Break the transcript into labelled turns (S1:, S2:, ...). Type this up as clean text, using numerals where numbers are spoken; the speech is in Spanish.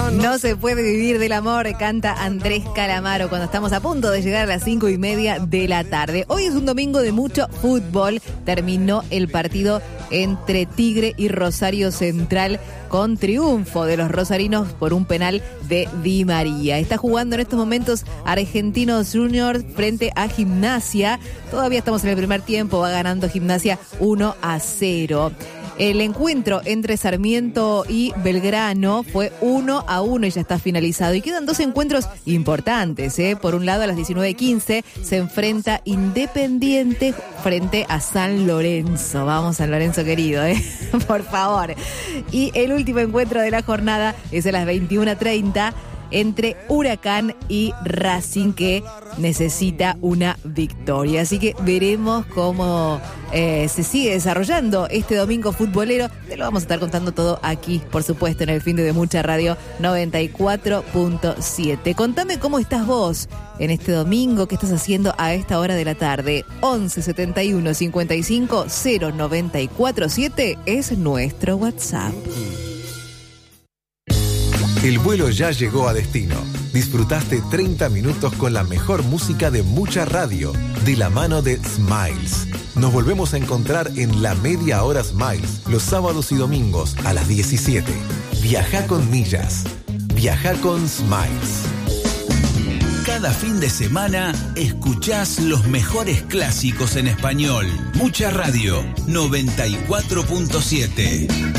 S1: No se puede vivir del amor, canta Andrés Calamaro cuando estamos a punto de llegar a las 5:30 de la tarde. Hoy es un domingo de mucho fútbol. Terminó el partido entre Tigre y Rosario Central con triunfo de los rosarinos por un penal de Di María. Está jugando en estos momentos Argentinos Juniors frente a Gimnasia. Todavía estamos en el primer tiempo, va ganando Gimnasia 1-0. El encuentro entre Sarmiento y Belgrano fue 1-1 y ya está finalizado. Y quedan dos encuentros importantes, ¿eh? Por un lado, a las 19:15 se enfrenta Independiente frente a San Lorenzo. Vamos, San Lorenzo querido, por favor. Y el último encuentro de la jornada es a las 21:30 entre Huracán y Racing, que necesita una victoria. Así que veremos cómo se sigue desarrollando este domingo futbolero. Te lo vamos a estar contando todo aquí, por supuesto, en el Fin de Mucha Radio 94.7. Contame cómo estás vos en este domingo, qué estás haciendo a esta hora de la tarde. 11 71 55 0947 es nuestro WhatsApp.
S2: El vuelo ya llegó a destino. Disfrutaste 30 minutos con la mejor música de Mucha Radio, de la mano de Smiles. Nos volvemos a encontrar en la Media Hora Smiles, los sábados y domingos a las 17. Viaja con millas. Viaja con Smiles.
S3: Cada fin de semana escuchás los mejores clásicos en español. Mucha Radio 94.7.